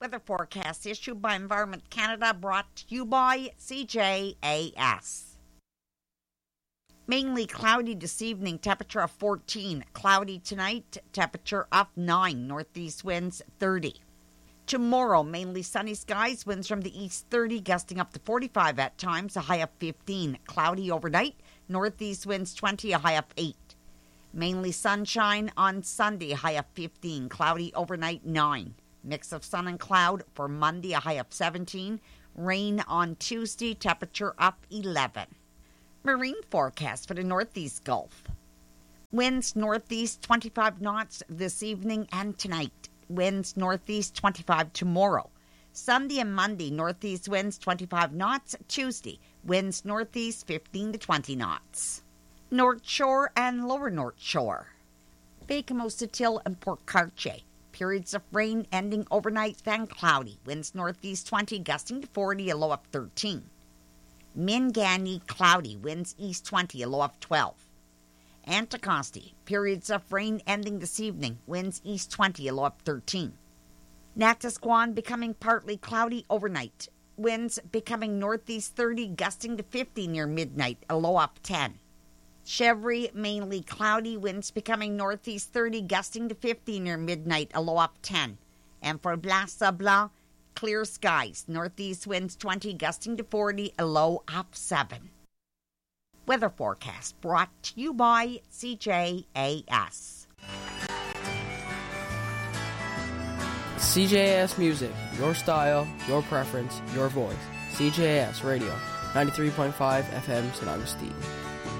Weather forecast issued by Environment Canada, brought to you by CJAS. Mainly cloudy this evening, temperature of 14. Cloudy tonight, temperature of 9. Northeast winds 30. Tomorrow, mainly sunny skies, winds from the east 30, gusting up to 45 at times, a high of 15. Cloudy overnight, northeast winds 20, a high of 8. Mainly sunshine on Sunday, a high of 15. Cloudy overnight 9. Mix of sun and cloud for Monday, a high of 17. Rain on Tuesday, temperature up 11. Marine forecast for the Northeast Gulf. Winds northeast 25 knots this evening and tonight. Winds northeast 25 tomorrow. Sunday and Monday, northeast winds 25 knots. Tuesday, winds northeast 15 to 20 knots. North Shore and Lower North Shore. Baie-Comosadale and Port Cartier. Periods of rain ending overnight, then cloudy. Winds northeast 20, gusting to 40, a low of 13. Mingani, cloudy. Winds east 20, a low of 12. Anticosti, periods of rain ending this evening. Winds east 20, a low of 13. Natasquan, becoming partly cloudy overnight. Winds becoming northeast 30, gusting to 50 near midnight, a low of 10. Chevry, mainly cloudy. Winds becoming northeast 30, gusting to 50 near midnight, a low of 10. And for Blas-Sablon, clear skies. Northeast winds 20, gusting to 40, a low of 7. Weather forecast brought to you by CJAS. CJAS Music, your style, your preference, your voice. CJAS Radio, 93.5 FM St. Augustine.